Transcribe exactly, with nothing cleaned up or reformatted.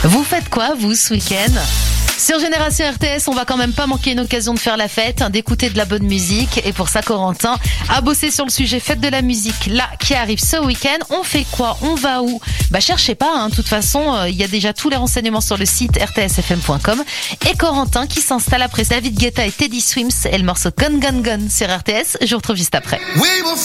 Vous faites quoi, vous, ce week-end ? Sur Génération R T S, on va quand même pas manquer une occasion de faire la fête, d'écouter de la bonne musique. Et pour ça, Corentin a bossé sur le sujet fête de la musique, là, qui arrive ce week-end. On fait quoi ? On va où ? Bah, cherchez pas, hein. De toute façon, il euh, y a déjà tous les renseignements sur le site r t s f m point com. Et Corentin qui s'installe après David Guetta et Teddy Swims et le morceau Gun Gun Gun sur R T S. Je vous retrouve juste après.